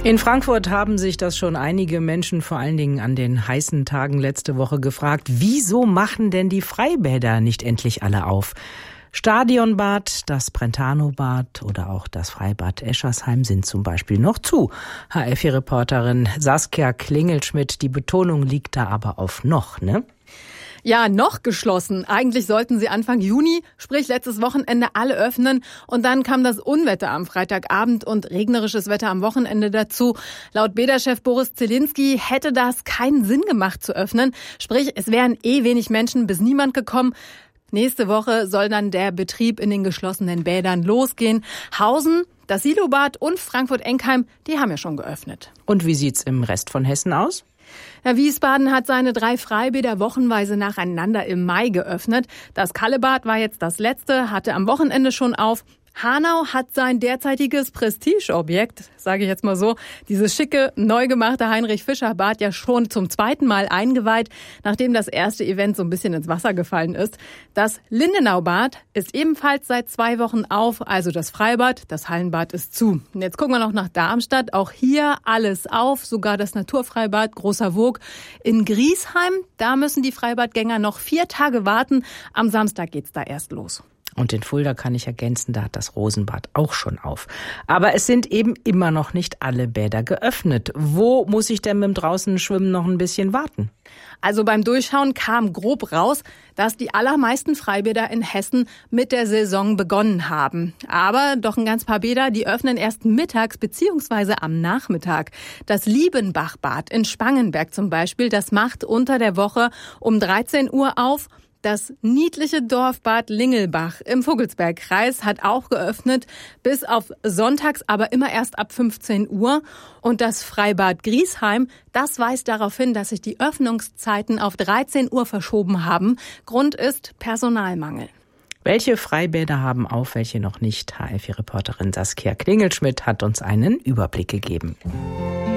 In Frankfurt haben sich das schon einige Menschen, vor allen Dingen an den heißen Tagen letzte Woche, gefragt, wieso machen denn die Freibäder nicht endlich alle auf? Stadionbad, das Brentano-Bad oder auch das Freibad Eschersheim sind zum Beispiel noch zu. HR4-Reporterin Saskia Klingelschmidt, die Betonung liegt da aber auf noch, ne? Ja, noch geschlossen. Eigentlich sollten sie Anfang Juni, sprich letztes Wochenende, alle öffnen. Und dann kam das Unwetter am Freitagabend und regnerisches Wetter am Wochenende dazu. Laut Bäderchef Boris Zielinski hätte das keinen Sinn gemacht zu öffnen. Sprich, es wären wenig Menschen bis niemand gekommen. Nächste Woche soll dann der Betrieb in den geschlossenen Bädern losgehen. Hausen, das Silobad und Frankfurt-Enkheim, die haben ja schon geöffnet. Und wie sieht's im Rest von Hessen aus? Ja, Wiesbaden hat seine 3 Freibäder wochenweise nacheinander im Mai geöffnet. Das Kallebad war jetzt das letzte, hatte am Wochenende schon auf. Hanau hat sein derzeitiges Prestigeobjekt, sage ich jetzt mal so, dieses schicke, neu gemachte Heinrich-Fischer-Bad ja schon zum 2. Mal eingeweiht, nachdem das erste Event so ein bisschen ins Wasser gefallen ist. Das Lindenau-Bad ist ebenfalls seit 2 Wochen auf, also das Freibad, das Hallenbad ist zu. Und jetzt gucken wir noch nach Darmstadt, auch hier alles auf, sogar das Naturfreibad Großer Woog. In Griesheim, da müssen die Freibadgänger noch 4 Tage warten, am Samstag geht's da erst los. Und in Fulda kann ich ergänzen, da hat das Rosenbad auch schon auf. Aber es sind eben immer noch nicht alle Bäder geöffnet. Wo muss ich denn mit dem draußen Schwimmen noch ein bisschen warten? Also beim Durchschauen kam grob raus, dass die allermeisten Freibäder in Hessen mit der Saison begonnen haben. Aber doch ein ganz paar Bäder, die öffnen erst mittags bzw. am Nachmittag. Das Liebenbachbad in Spangenberg zum Beispiel, das macht unter der Woche um 13 Uhr auf. Das niedliche Dorfbad Lingelbach im Vogelsbergkreis hat auch geöffnet, bis auf sonntags, aber immer erst ab 15 Uhr. Und das Freibad Griesheim, das weist darauf hin, dass sich die Öffnungszeiten auf 13 Uhr verschoben haben. Grund ist Personalmangel. Welche Freibäder haben auf, welche noch nicht? HR4-Reporterin Saskia Klingelschmidt hat uns einen Überblick gegeben.